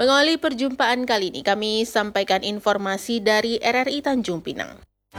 Mengawali perjumpaan kali ini, kami sampaikan informasi dari RRI Tanjung Pinang.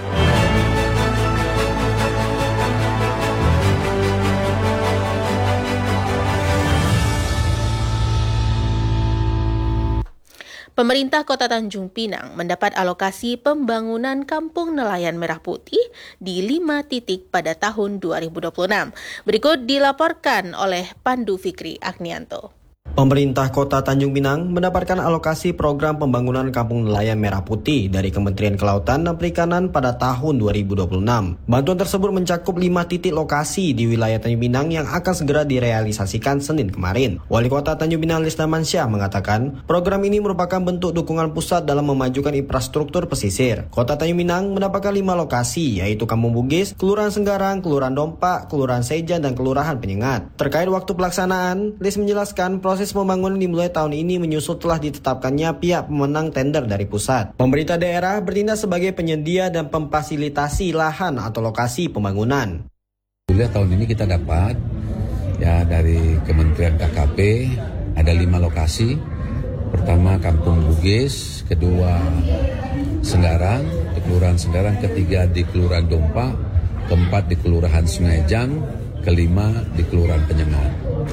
Pemerintah Kota Tanjung Pinang mendapat alokasi pembangunan Kampung Nelayan Merah Putih di 5 titik pada tahun 2026. Berikut dilaporkan oleh Pandu Fikri Agnianto. Pemerintah Kota Tanjung Pinang mendapatkan alokasi program pembangunan Kampung Nelayan Merah Putih dari Kementerian Kelautan dan Perikanan pada tahun 2026. Bantuan tersebut mencakup 5 titik lokasi di wilayah Tanjung Pinang yang akan segera direalisasikan Senin kemarin. Wali Kota Tanjung Pinang Lisna Mansyah mengatakan, program ini merupakan bentuk dukungan pusat dalam memajukan infrastruktur pesisir. Kota Tanjung Pinang mendapatkan 5 lokasi, yaitu Kampung Bugis, Kelurahan Senggarang, Kelurahan Dompak, Kelurahan Sejan, dan Kelurahan Penyengat. Terkait waktu pelaksanaan, Lis menjelaskan proses pembangunan dimulai tahun ini menyusul telah ditetapkannya pihak pemenang tender dari pusat. Pemerintah daerah bertindak sebagai penyedia dan memfasilitasi lahan atau lokasi pembangunan. Tahun ini kita dapat dari Kementerian KKP ada 5 lokasi. Pertama Kampung Bugis, kedua Senggarang, di Kelurahan Senggarang, ketiga di Kelurahan Dompak, keempat di Kelurahan Sungai Jang, kelima di Kelurahan Penyengat.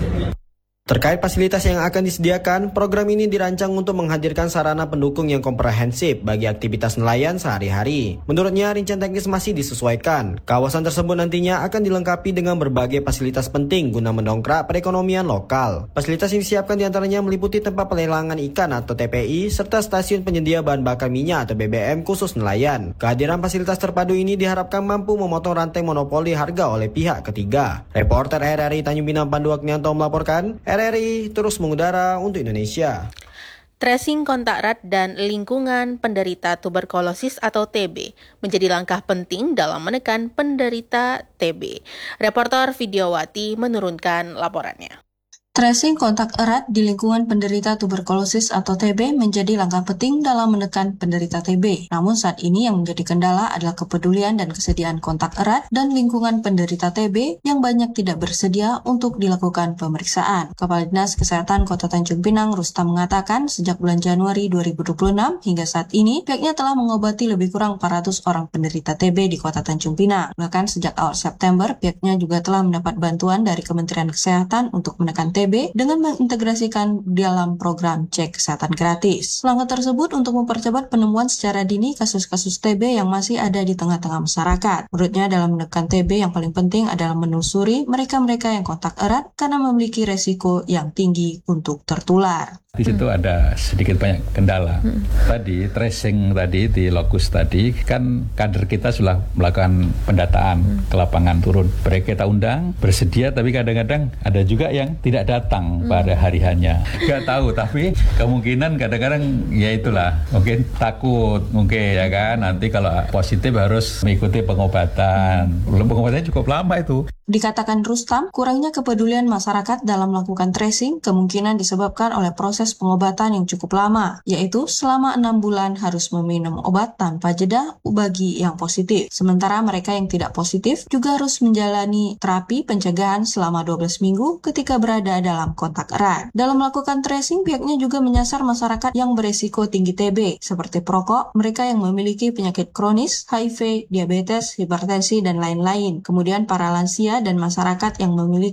Terkait fasilitas yang akan disediakan, program ini dirancang untuk menghadirkan sarana pendukung yang komprehensif bagi aktivitas nelayan sehari-hari. Menurutnya, rincian teknis masih disesuaikan. Kawasan tersebut nantinya akan dilengkapi dengan berbagai fasilitas penting guna mendongkrak perekonomian lokal. Fasilitas yang disiapkan diantaranya meliputi tempat pelelangan ikan atau TPI, serta stasiun penyedia bahan bakar minyak atau BBM khusus nelayan. Kehadiran fasilitas terpadu ini diharapkan mampu memotong rantai monopoli harga oleh pihak ketiga. Reporter RRI Tanjung Pinang Pandu Agnianto melaporkan, RRI terus mengudara untuk Indonesia. Tracing kontak erat dan lingkungan penderita tuberkulosis atau TB menjadi langkah penting dalam menekan penderita TB. Reporter Vidyawati menurunkan laporannya. Tracing kontak erat di lingkungan penderita tuberkulosis atau TB menjadi langkah penting dalam menekan penderita TB. Namun saat ini yang menjadi kendala adalah kepedulian dan kesediaan kontak erat dan lingkungan penderita TB yang banyak tidak bersedia untuk dilakukan pemeriksaan. Kepala Dinas Kesehatan Kota Tanjung Pinang, Rustam, mengatakan sejak bulan Januari 2026 hingga saat ini pihaknya telah mengobati lebih kurang 400 orang penderita TB di Kota Tanjung Pinang. Bahkan sejak awal September pihaknya juga telah mendapat bantuan dari Kementerian Kesehatan untuk menekan TB dengan mengintegrasikan dalam program cek kesehatan gratis. Langkah tersebut untuk mempercepat penemuan secara dini kasus-kasus TB yang masih ada di tengah-tengah masyarakat. Menurutnya dalam menekan TB yang paling penting adalah menelusuri mereka-mereka yang kontak erat karena memiliki resiko yang tinggi untuk tertular. Di situ ada sedikit banyak kendala. Tadi tracing tadi di lokus tadi kan kader kita sudah melakukan pendataan ke lapangan turun. Mereka kita undang bersedia tapi kadang-kadang ada juga yang tidak datang pada hari hanya. Gak tahu tapi kemungkinan kadang-kadang ya itulah mungkin takut mungkin ya kan nanti kalau positif harus mengikuti pengobatan. Pengobatannya cukup lama itu. Dikatakan Rustam, kurangnya kepedulian masyarakat dalam melakukan tracing kemungkinan disebabkan oleh proses pengobatan yang cukup lama, yaitu selama 6 bulan harus meminum obat tanpa jeda bagi yang positif. Sementara mereka yang tidak positif juga harus menjalani terapi pencegahan selama 12 minggu ketika berada dalam kontak erat. Dalam melakukan tracing, pihaknya juga menyasar masyarakat yang beresiko tinggi TB, seperti perokok, mereka yang memiliki penyakit kronis, HIV, diabetes, hipertensi, dan lain-lain. Kemudian para lansia dan masyarakat yang memiliki